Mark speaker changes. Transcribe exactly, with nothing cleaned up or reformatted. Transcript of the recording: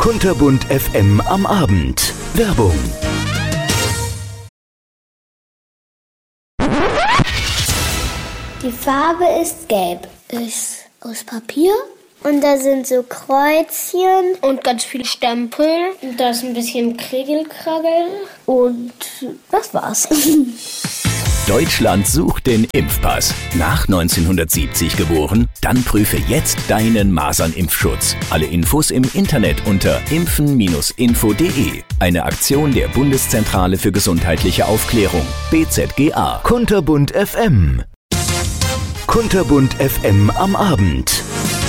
Speaker 1: Kunterbunt F M am Abend. Werbung.
Speaker 2: Die Farbe ist gelb. Ist aus Papier. Und da sind so Kreuzchen.
Speaker 3: Und ganz viele Stempel. Und da ist ein bisschen Kriegelkraggel.
Speaker 2: Und das war's.
Speaker 1: Deutschland sucht den Impfpass. Nach neunzehnhundertsiebzig geboren? Dann prüfe jetzt deinen Masernimpfschutz. Alle Infos im Internet unter impfen Bindestrich info punkt de. Eine Aktion der Bundeszentrale für gesundheitliche Aufklärung. B Z G A. Kunterbunt F M. Kunterbunt F M am Abend.